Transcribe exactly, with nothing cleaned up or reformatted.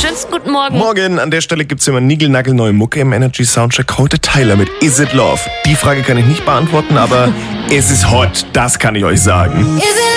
Schönen guten Morgen. Morgen, an der Stelle gibt's immer niegelnagelneue Mucke im Energy Soundcheck. Heute Tyler mit Is It Love? Die Frage kann ich nicht beantworten, aber es ist hot, das kann ich euch sagen.